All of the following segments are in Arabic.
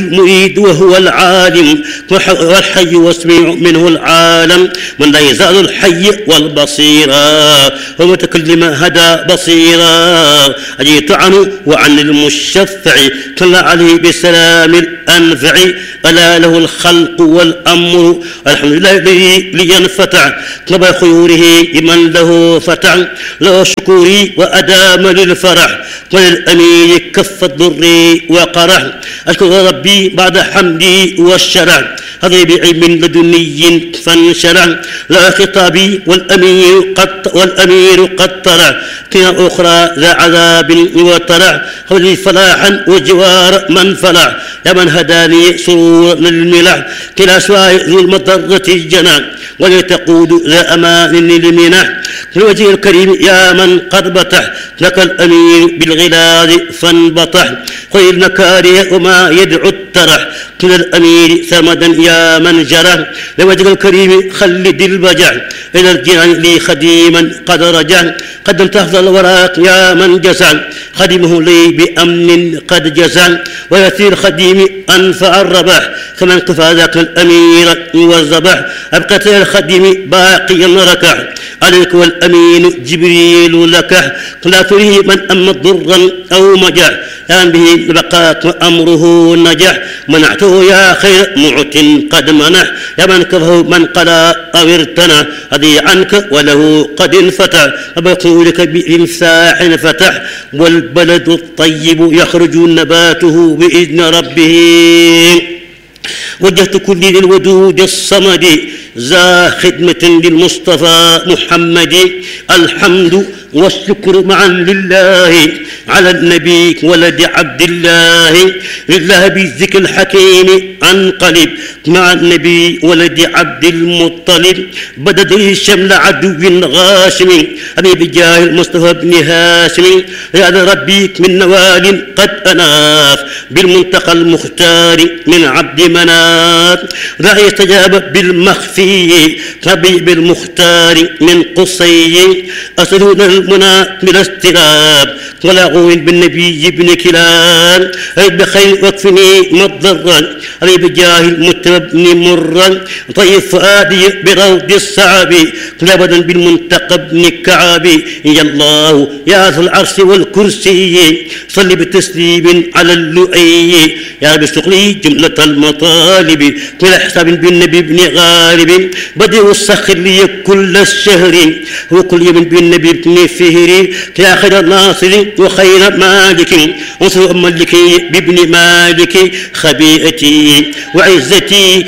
المريد وهو العالم والحي والسميع منه العالم من لا يزال الحي والبصيرا ومتكلم هدى بصيرا أجيت عنه وعن المشفع صلى عليه بسلام الأنفع ألا له الخلق والأمر الحمد لله الذي لينفتع طلب خيوره لمن له فتع له شكوري وأدام للفرح وللأمير كف الضر وقرح أشكر ربي بعد حمدي والشرع هذا بعلم لدني فانشرع لا خطابي والأمير قد طلع كنا أخرى ذا عذاب وطلع هذه فلاحا وجوار من فلع يا من هداني سرور للملح كلا سواء ذو المضرة الجنى ولتقود ذا أمان للمنح الوجه الكريم يا من قد بطح لك الأمير بالغلاد فانبطح خير المكاره وما يدعو الترح كلا الأمير ثمدا يا من جرح لوجه الكريم خلد البجع إلى الجنان لي خديما قد رجع قدمت أفضل الوراق يا من جزع خدمه لي بأمن قد جزع ويثير خديم أنفع الربح كمن كفى ذاك الأمير والذبح أبقت الخديم باقيا ركع عليك والأمين جبريل لك لا تريه من أم ضرا أو مجع يعني به بقات وأمره نجح منعته يا خير معت قد منح يا من كفه من قلا أو ارتنى هذه عنك وله قد انفتح وبقولك بإنفاح فتح والبلد الطيب يخرج نباته بإذن ربه وجهت كل للودود الصمد ذا خدمة للمصطفى محمد الحمد والشكر معا لله على النبي ولد عبد الله لله بالذكر الحكيم انقلب مع النبي ولد عبد المطلب بدد لي شمل عدو غاشم أبي بجاه المصطفى بن هاشم هذا ربي من نوال قد أناف بالمنتقى المختار من عبد مناف لا يستجاب بالمخفي ربي بالمختار من قصي أسدون المنى بلا استراب ولا غول بالنبي ابن كلاب بخير وكفني مضرا علي بجاه المتبني مرا طيب فؤادي بروض الصعب لابدا بالمنتقى ابن كعب يا الله يا ذا العرش والكرسي صل بتسليم على اللؤي يا رب اشتق لي جملة المطالب كل حساب بالنبي ابن غالب بديع السخر لي كل الشهر وكل يوم بالنبي ابن فهري يا خير الناصر وخير مالك وصل ملكي بابن مالك خبيئتي وعزتي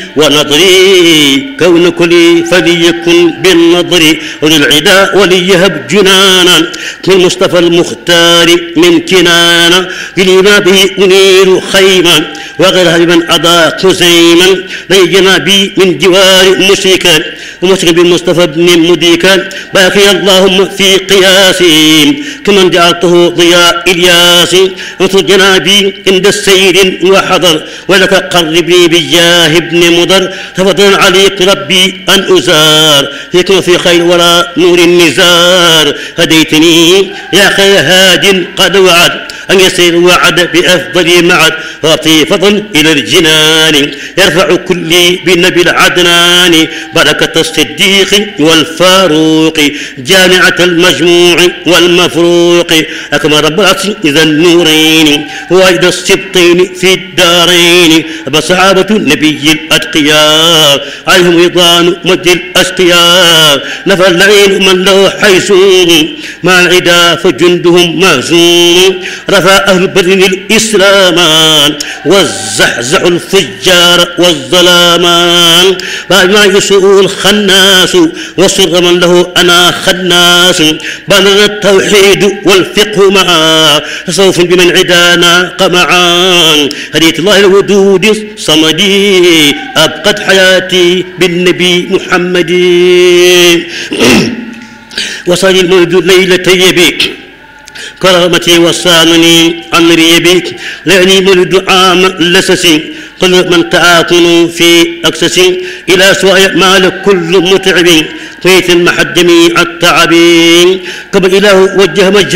ونظري كون كلي فليكن بالنظر وللعداء وليهب جنانا من مصطفى المختار من كنانا لما به أنير خيما وغيرها بمن أضاء خزيما ليجنا بي من جوار مشركا ومشرك بالمصطفى بن مديكا باقي اللهم في قياسي كمن جعلته ضياء إلياس انصر جنابي عند السير وحضر ولك قربني بجاه ابن مضر تفضل عليك ربي أن أزار فيكم في خير ولا نور النزار هديتني يا خير هاد قد وعد أن يسير وعد بأفضل معد وأعطي فضل إلى الجنان يرفع كلي بالنبي العدنان بركة الصديق والفاروق جامعة المجموع والمفروق أكمل رب العرش إذا النورين وأجد السبطين في الدارين بصحابة النبي الأتقياء عليهم رضوان مجد الأشقياء نفى اللعين من له حيثون مع العدا فجندهم مهزوم رفع أهل بدر الإسلامان والزحزح الفجار والظلامان بعد ما يسوء الخناس وصر من له أنا خناس بلغ التوحيد والفقه معا تصوف بمن عدانا قمعان هديت الله الودود صمدي أبقت حياتي بالنبي محمد وصل المولد ليلة يبيك كرامتي وصانني عن ريبك لأني مولد عام لسسي كل من تعاطن في أكسس إلى سواء مال كل متعب فيت المحجم التعب قبل إله وجه مجه